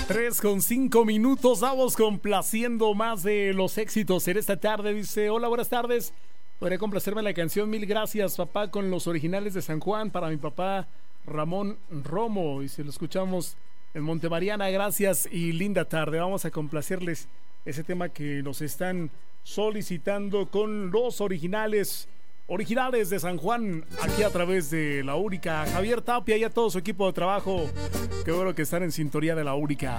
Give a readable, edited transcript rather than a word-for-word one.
3:05. Vamos complaciendo más de los éxitos en esta tarde. Dice: hola, buenas tardes. Podría complacerme la canción Mil Gracias, papá, con los originales de San Juan para mi papá Ramón Romo. Y si lo escuchamos en Montemariana, gracias y linda tarde. Vamos a complacerles ese tema que nos están solicitando con los originales de San Juan, aquí a través de La Única. Javier Tapia y a todo su equipo de trabajo, qué bueno que están en sintonía de La Única.